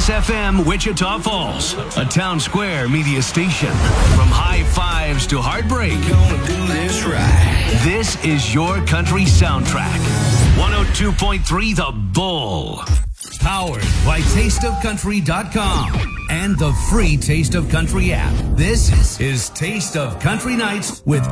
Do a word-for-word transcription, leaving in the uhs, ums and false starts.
Kiss F M Wichita Falls, a Town Square media station. From high fives to heartbreak, Gonna do this right. this is your country soundtrack. one oh two point three The Bull. Powered by taste of country dot com and the free Taste of Country app. This is Taste of Country Nights with